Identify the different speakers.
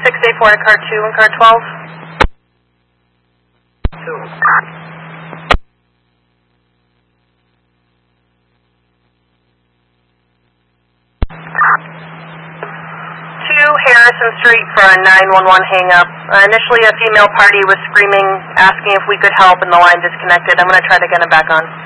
Speaker 1: 684 to car 2 and car 12. 2. Harrison Street for a 911 hang-up. Initially, a female party was screaming, asking if we could help, and the line disconnected. I'm going to try to get him back on.